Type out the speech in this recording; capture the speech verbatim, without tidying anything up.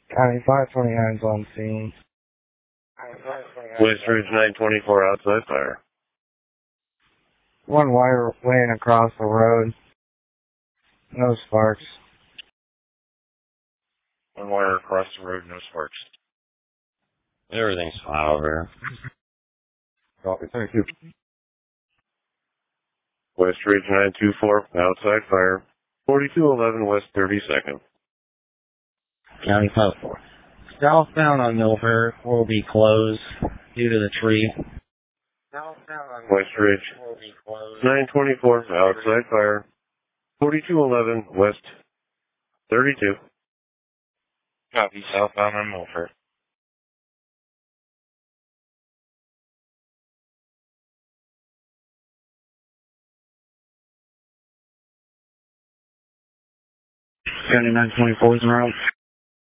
County five twenty-nine's on scene. West Ridge nine twenty-four outside fire. One wire laying across the road. No sparks. One wire across the road, no sparks. Everything's fine over Copy, thank you. West Ridge nine two four outside fire. forty-two eleven West thirty-second. here. County five four. Southbound on Milford will be closed due to the tree. West Ridge nine twenty-four outside fire. forty-two eleven West thirty-two. Copy, southbound on Milford. County nine twenty-four is around.